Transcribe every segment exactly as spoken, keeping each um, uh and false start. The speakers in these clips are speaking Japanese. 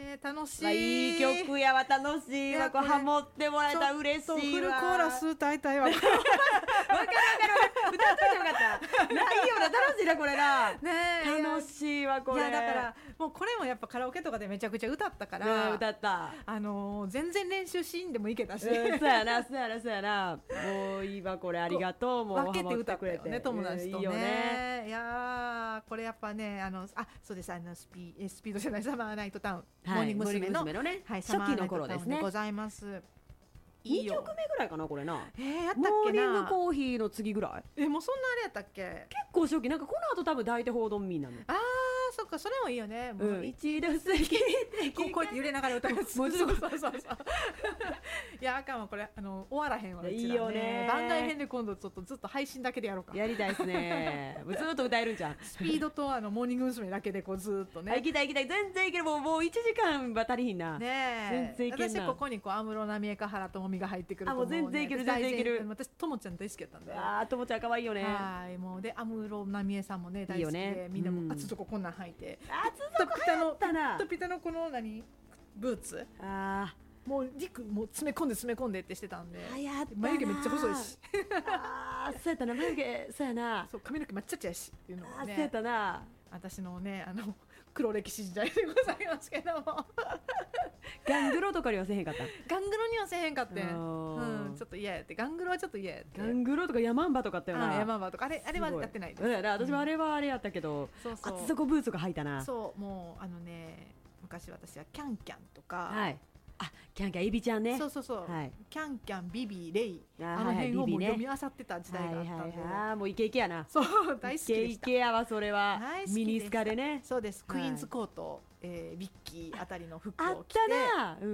ね楽しい、 まあ、いい曲やわ、楽しいわ、こうハモってもらえたら嬉しいわ。 フルコーラス歌いたいわ。わかるわかるわかる、歌っといてよかったないいよな、楽しいなこれな。 ねえ楽しいわこれ。 いやだからもうこれもやっぱカラオケとかでめちゃくちゃ歌ったから、 うん、歌った。 あのー、全然練習シーンでもいけたし、 うん、そうやなそうやなそうやな。もういいわこれ、ありがとう。もう分けて歌ったよね、友達とね。 いいよね。 いやこれやっぱね、あのあそうです、あのスピえスピードじゃないサマーナイトタウン、 はい、 モーニング娘。の、 のね、 はい、 初期の頃ですね。 ございます。いいよにきょくめぐらいかなこれな。 えー、やったっけな。 モーニングコーヒーの次ぐらい。 えもうそんなあれやったっけ。 結構初期、なんかこの後多分抱いて報道民なの。 あーそっか、それもいいよね。もう、 うん、一度過ぎてこうこうやって揺れながら歌うやつ。 もちろんそうそうそうそういやあかんわこれ、あの終わらへんわ。 いいよね。 番外編で今度ちょっとずっと配信だけでやろうか。 やりたいですねずっと歌えるんじゃん。 スピードとあのモーニング娘。だけでこうずっとね。 行きたい行きたい、全然いける。もうもういちじかんは足りひんな。 ねえ、 全然いけんな。 私ここにこう安室奈美恵か原朋美が入ってくるとあもう全然いける全然いける。 私ともちゃん大好きやったんで。 あーともちゃん可愛いよね。 はいもうで安室奈美恵さんもね大好きで、いいよね、みんなも厚底こんなん履いて、 厚底流行ったな。 ピタピタのこの何ブーツ、 あもう陸もう詰め込んで詰め込んでってしてたんで、 流行ったな。 眉毛めっちゃ細いしあそうやったな、眉毛そうやな。 そう髪の毛抹茶茶やしっていうのもね、 あそうやったな。 私のねあの黒歴史時代でございますけどもガングロとかにはせへんかった。 ガングロにはせへんかってん、 うん、 ちょっと嫌やって。ガングロはちょっと嫌やって。 ガングロとかヤマンバとかあったよな。 ヤマンバとかあれあれはやってないです。 私もあれはあれやったけど、 そうそう厚底ブーツが履いたな。 そうもうあのね昔私はキャンキャンとか、 はい、あキャンキャンエビちゃんね。 そうそうそう、はい、キャンキャンビビレイ、 あ, あの辺をもう読み漁ってた時代があったんで、はいはいはい、 あもうイケイケやな。 そう大好きでした。 イケイケやわそれは。ミニスカでね。 そうです、クイーンズコート、えー、ビッキーあたりの服を着て、 あったな、うん、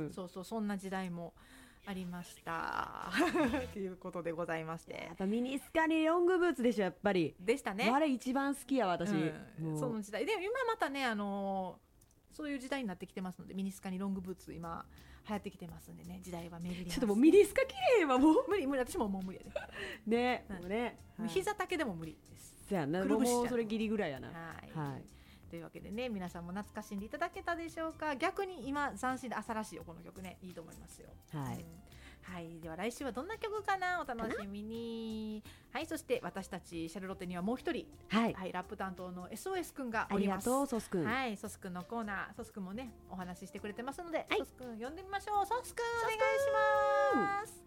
そうそうそんな時代もありましたということでございまして、 やっぱミニスカにロングブーツでしょやっぱり。 でしたね。 あれ一番好きや私、 うん、その時代で今またねあのーそういう時代になってきてますので、ミニスカにロングブーツ今流行ってきてますんでね、時代は巡ります、ね、 ちょっともうミニスカ綺麗はもう無理無理、私ももう無理やでね、もうね、 はい、膝丈でも無理です。 そうやな、もうそれギリぐらいやな。はい、 はい、というわけでね、皆さんも懐かしんでいただけたでしょうか。逆に今斬新で朝らしいよこの曲ね、いいと思いますよ。 はい、 うんはい、では来週はどんな曲かな、お楽しみに。はい、そして私たちシャルロテにはもう一人、 はいはい、ラップ担当の エスオーエス くんがおります。 ありがとうソスくん。 はい、ソスくんのコーナー、ソスくんもねお話ししてくれてますので、はい、ソスくん呼んでみましょう。ソスくんお願いします。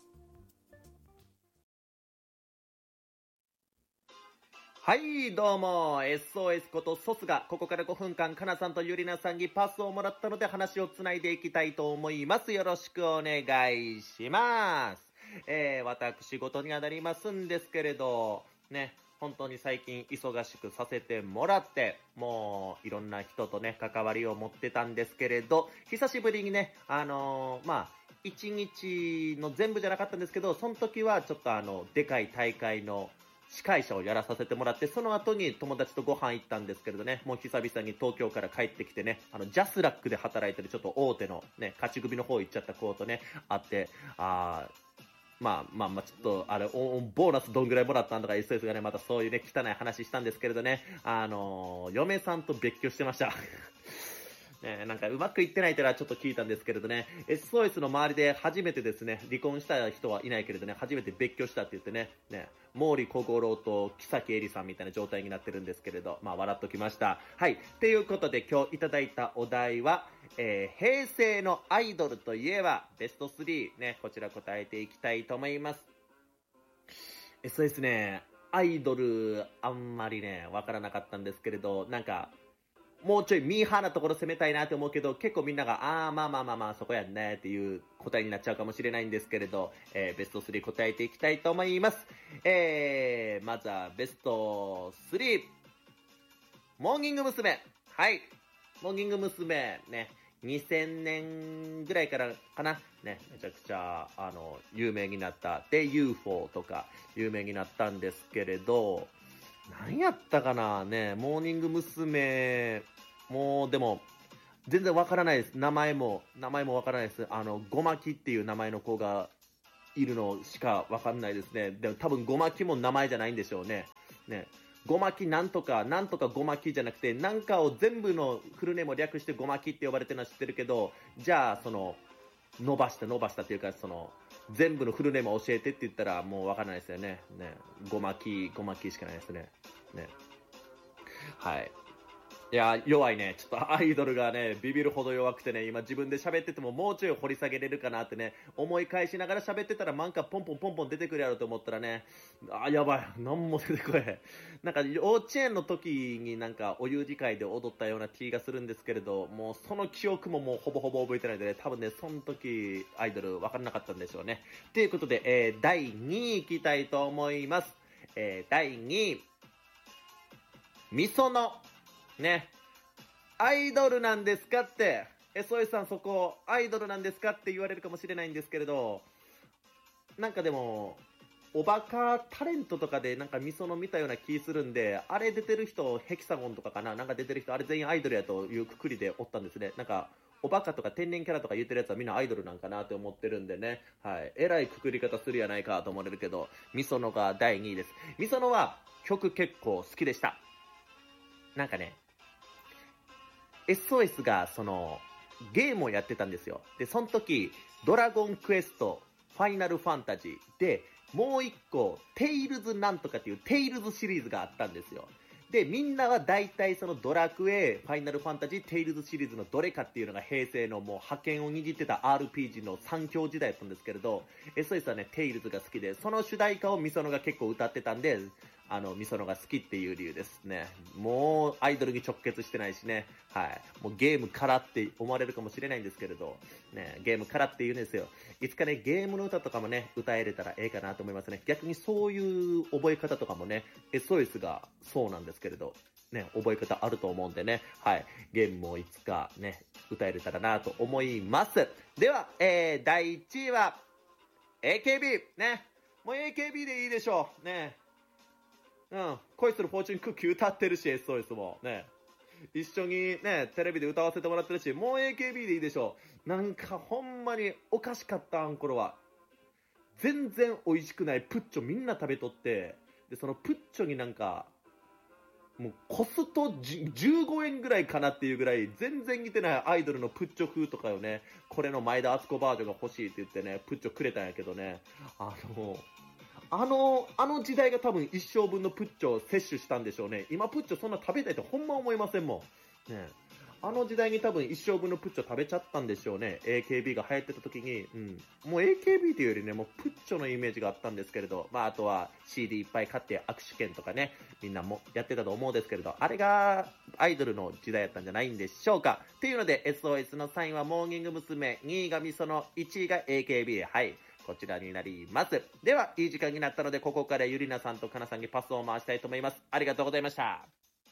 はいどうも エスオーエス ことソスがここからごふんかんかなさんとゆりなさんにパスをもらったので話をつないでいきたいと思います。よろしくお願いします。えー、私事にはなりますんですけれどね、本当に最近忙しくさせてもらってもういろんな人とね関わりを持ってたんですけれど、久しぶりにねあのー、まあいちにちの全部じゃなかったんですけど、その時はちょっとあのでかい大会の司会者をやらさせてもらって、その後に友達とご飯行ったんですけれどね、もう久々に東京から帰ってきてね、あのジャスラックで働いてるちょっと大手のね勝ち組の方行っちゃった子とね会って、あーまあまあまあちょっとあれボーナスどんぐらいもらったんとか エスオーエス がねまたそういうね汚い話したんですけれどね、あのー、嫁さんと別居してましたね、なんかうまくいってないってのはちょっと聞いたんですけれどね、 エスオーエス の周りで初めてですね、離婚した人はいないけれどね初めて別居したって言ってね、ね毛利小五郎と木崎えりさんみたいな状態になってるんですけれど、まあ笑っときました。はい、ということで今日いただいたお題は、えー、平成のアイドルといえばベストスリーね、こちら答えていきたいと思います。 エスオーエス ねアイドルあんまりねわからなかったんですけれど、なんかもうちょいミーハーなところ攻めたいなって思うけど、結構みんながあーまあまあまあまあそこやんねっていう答えになっちゃうかもしれないんですけれど、えー、ベストスリー答えていきたいと思います。えー、まずはベストスリー、モーニング娘。はい、モーニング娘。ねにせんねんぐらいからかなね、めちゃくちゃあの有名になったで ユーフォー とか有名になったんですけれど、何やったかなね、モーニング娘。もうでも全然わからないです。名前も名前もわからないです。あのごまきっていう名前の子がいるのしかわかんないですね。でも多分ごまきも名前じゃないんでしょうね。ね、 ごまきなんとかなんとかごまきじゃなくて、なんかを全部のフルネームを略してごまきって呼ばれてるのは知ってるけど、じゃあその伸ばした伸ばしたっていうか、その全部のフルネームを教えてって言ったらもうわからないですよね。ね、ごまきごまきしかないですね。ね、はい。いや、弱いね。ちょっとアイドルがね、ビビるほど弱くてね、今自分で喋っててももうちょい掘り下げれるかなってね、思い返しながら喋ってたらなんかポンポンポンポン出てくるやろと思ったらね、あ、やばい。なんも出てこない。なんか幼稚園の時になんかお遊戯会で踊ったような気がするんですけれど、もうその記憶ももうほぼほぼ覚えてないので、ね、多分ね、その時アイドル分からなかったんでしょうね。ということで、えー、だいにいいきたいと思います。えー、だいにい。みその。ね。アイドルなんですかって、エスオーエス さんそこ、アイドルなんですかって言われるかもしれないんですけれど、なんかでも、おバカタレントとかでなんかみその見たような気するんで、あれ出てる人、ヘキサゴンとかかな、なんか出てる人、あれ全員アイドルやというくくりでおったんですね。なんか、おバカとか天然キャラとか言ってるやつはみんなアイドルなんかなって思ってるんでね。はい。えらいくくり方するやないかと思われるけど、みそのがだいにいです。みそのは曲結構好きでした。なんかね、エスオーエス がそのゲームをやってたんですよ。で、その時、ドラゴンクエスト、ファイナルファンタジーで、もう一個、テイルズなんとかっていうテイルズシリーズがあったんですよ。で、みんなは大体そのドラクエ、ファイナルファンタジー、テイルズシリーズのどれかっていうのが平成のもう覇権を握ってた アールピージー の三強時代だったんですけれど、エスオーエス はね、テイルズが好きで、その主題歌をミソノが結構歌ってたんで、あの、ミソノが好きっていう理由ですね。もう、アイドルに直結してないしね。はい。もうゲームからって思われるかもしれないんですけれど、ね、ゲームからって言うんですよ。いつかね、ゲームの歌とかもね、歌えれたらええかなと思いますね。逆にそういう覚え方とかもね、エスオーエス がそうなんですけれど、ね、覚え方あると思うんでね、はい。ゲームもいつかね、歌えれたらなと思います。では、えー、だいいちいは、エーケービー、ね。もう エーケービー でいいでしょう。ね。うん。恋するフォーチュンクッキー歌ってるし、エスオーエス も。ね。一緒にね、テレビで歌わせてもらってるし、もう エーケービー でいいでしょう。なんかほんまにおかしかったあん頃は。全然美味しくないプッチョみんな食べとって、で、そのプッチョになんか、もうコストじゅうごえんぐらいかなっていうぐらい全然似てないアイドルのプッチョ風とかよね、これの前田敦子バージョンが欲しいって言ってね、プッチョくれたんやけどね、あの、あの、あの時代が多分一生分のプッチョを摂取したんでしょうね。今プッチョそんな食べたいってほんま思いませんもん。ね、あの時代に多分一生分のプッチョ食べちゃったんでしょうね。エーケービー が流行ってた時に、うん。もう エーケービー というよりね、もうプッチョのイメージがあったんですけれど、まああとは シーディー いっぱい買って握手券とかね、みんなもやってたと思うんですけれど、あれがアイドルの時代やったんじゃないんでしょうか。っていうので エスオーエス のさんいはモーニング娘。にいがみその、いちいが エーケービー。はい。こちらになります。では、いい時間になったので、ここからゆりなさんとかなさんにパスを回したいと思います。ありがとうございました。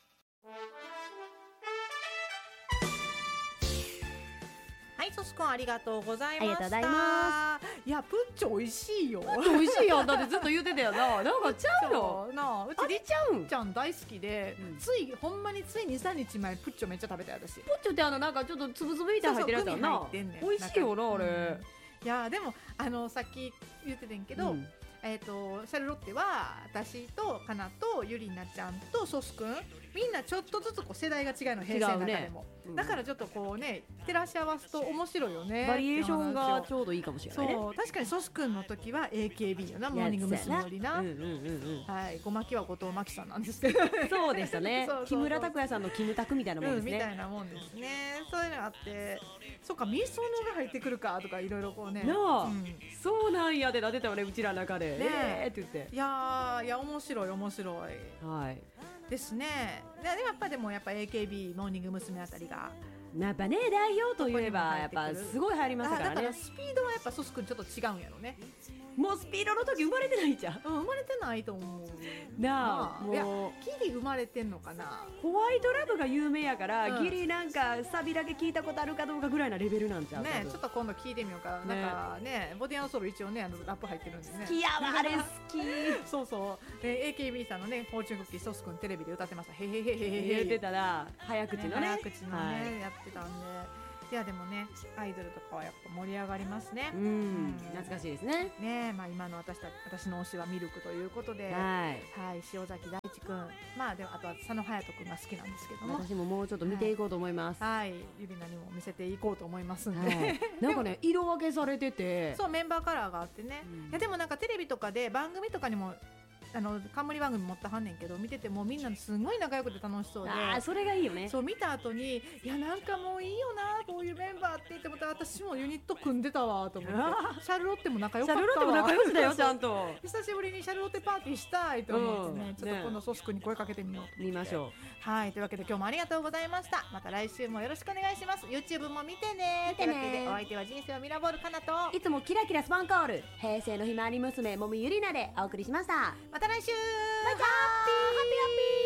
はい、ソスコンありがとうございました。 ありがとうございまいや、プッチョ美味しいよ。 美味しいよ。だってずっと言ってたよな。なんかちゃうの。 なあ、うちあれちゃうん。 ちゃん大好きで、 うんついほんまについにさんにちまえプッチョめっちゃ食べたよ私。 プッチョってあのなんかちょっとつぶつぶみたいに入ってるやつだな。 そうそうグミ入ってんねん美味しいよなあれ。 うんいやでもあのさっき言ってたんけど、 うんえー、とシャルロッテは私とかなとゆりなちゃんとソスくんみんなちょっとずつこう世代が違うの平成の中でも、 うんだからちょっとこうね照らし合わすと面白いよね。 バリエーションがってちょうどいいかもしれないね。 そう確かにソスくんの時は エーケービー よな、モーニング娘。よりな、 うんうんうんうん。 はいごまきは後藤真希さんなんですけどそうでしたねそうそうそう木村拓哉さんのキムタクみたいなもんうん、 ですね。 みたいなもんですね。そういうのがあってそうかみそのが入ってくるかとかいろいろこうねなあ、 うんそうなんやってなってたよね、うちらの中で。 ねえーって言って。 いやーいや面白い面白いはい。 ですね。ででもやっぱでもやっぱ エーケービー モーニング娘。あたりがやっぱね代表といえばやっぱすごい入りましたからねあだから。スピードはやっぱソスくんちょっと違うんやろね。 もうスピードの時生まれてないじゃん。 うん生まれてないと思うなあ、 まいやもうギリ生まれてんのかな。 ホワイトラブが有名やから、 うんギリなんかサビだけ聞いたことあるかどうかぐらいなレベルなんちゃう。 ね多分ちょっと今度聞いてみようか。 ねなんかねボディアンソウル一応ねあのラップ入ってるんでね好きやわあれ好き。 そうそうで エーケービー さんのねフォーチュンクッキーソスくんテレビで歌ってました。へへへへへへ言ってたな早口のね。 早口のね、 はいやってたんでいやでもねアイドルとかはやっぱ盛り上がりますね。 うん、うん、懐かしいですね。 ねえ、まあ、今の私た私の推しはミルクということで、 はい、 はい、塩崎大地くん、まあでもあとは佐野勇人くんが好きなんですけども、 私ももうちょっと見ていこうと思います。 はい、はい、ゆりなにも見せていこうと思いますんで、 はい、なんかね色分けされてて、 そうメンバーカラーがあってね、うん、いやでもなんかテレビとかで番組とかにもあの冠番組持ってはんねんけど、見ててもみんなすごい仲良くて楽しそうで、 あそれがいいよね。 そう見た後にいやなんかもういいよなこういうメンバーって言っても私もユニット組んでたわと思ってシャルロッテも仲良かったわ。 シャルロッテも仲良しだよちゃんと久しぶりにシャルロッテパーティーしたいと思ってね、うん、ちょっと今度ソス君に声かけてみようと見ましょう。 はい、というわけで今日もありがとうございました。また来週もよろしくお願いします。 YouTube も見てね。 見てね。 というわけでお相手は人生をミラボールかなといつもキラキラスパンコール平成のひまわり娘もみゆりなでお送りしました。 また来週。 バイバイ。ハッピーハッピーハッピー。